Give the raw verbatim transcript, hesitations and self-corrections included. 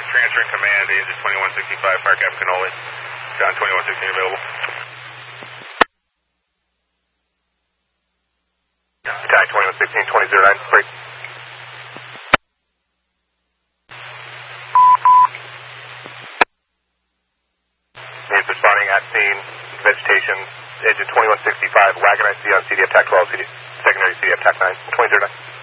transferring command to engine twenty-one sixty-five, Fire Captain Canoli. John twenty-one sixteen available. Attack twenty-one sixteen, twenty oh nine, break. Needs responding at scene, vegetation, engine twenty-one sixty-five, wagon I C on C D F T A C twelve, C D, secondary C D F T A C nine, twenty oh nine.